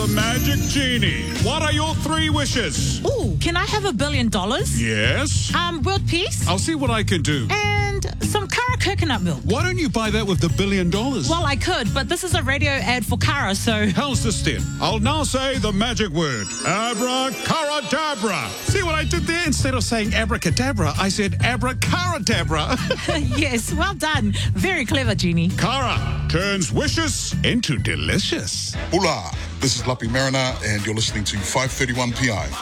the Magic Genie. What are your 3 wishes? Ooh, can I have $1 billion? Yes? World peace? I'll see what I can do. And some Kara coconut milk. Why don't you buy that with the $1 billion? Well, I could, but this is a radio ad for Kara, so... How's this then? I'll now say the magic word. Abracadabra. See what I did there? Instead of saying abracadabra, I said abracadabra. Yes, well done. Very clever, Genie. Kara turns wishes into delicious. Hola, this is Lapi Mariner, and you're listening to 531 PI.